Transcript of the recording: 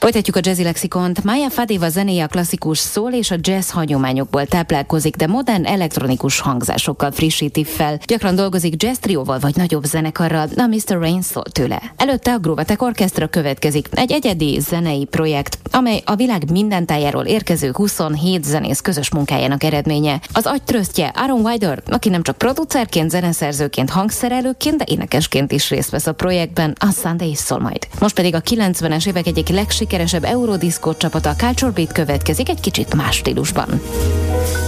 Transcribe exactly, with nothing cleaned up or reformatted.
Folytatjuk a Jazzy Lexikont. Maya Fadéva zenéje a klasszikus szól és a jazz hagyományokból táplálkozik, de modern elektronikus hangzásokkal frissíti fel. Gyakran dolgozik jazz trióval vagy nagyobb zenekarral, a miszter Rain szól tőle. Előtte a Groovatek Orchestra következik, egy egyedi zenei projekt, amely a világ minden tájáról érkező huszonhét zenész közös munkájának eredménye. Az agytrösztje Aaron Wilder, aki nem csak producerként, zeneszerzőként, hangszerelőként, de énekesként is részt vesz a projektben, a Sunday szól majd. Most pedig a kilencvenes évek egyik legsikeresebb eurodisco csapata, a Culture Beat következik egy kicsit más stílusban.